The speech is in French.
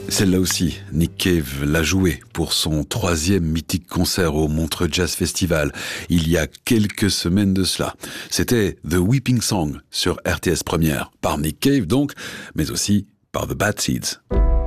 Celle-là aussi, Nick Cave l'a jouée pour son 3e mythique concert au Montreux Jazz Festival, il y a quelques semaines de cela. C'était The Weeping Song sur RTS Première, par Nick Cave donc, mais aussi par The Bad Seeds.